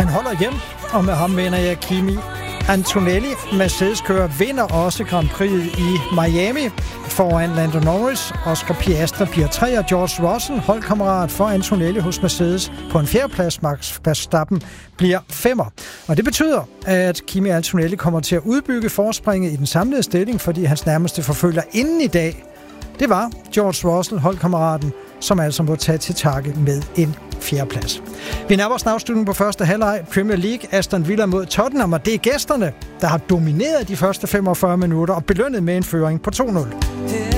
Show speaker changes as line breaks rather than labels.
holder hjem, og med ham vinder jeg Kimi Antonelli. Mercedes-kører vinder også Grand Prix i Miami foran Lando Norris. Oscar Piastri bliver 3, og George Russell, holdkammerat for Antonelli hos Mercedes, på en 4. plads. Max Verstappen bliver 5. Og det betyder, at Kimi Antonelli kommer til at udbygge forspringet i den samlede stilling, fordi hans nærmeste forfølger inden i dag, det var George Russell, holdkammeraten, som altså må tage til takke med en 4. plads. Vi nærmer os afslutningen på første halvleg. Premier League, Aston Villa mod Tottenham, og det er gæsterne, der har domineret de første 45 minutter og belønnet med en føring på 2-0.